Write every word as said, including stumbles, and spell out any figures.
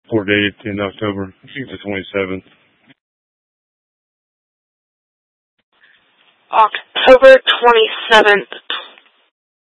four dates in October. I think it's the twenty-seventh. October twenty-seventh.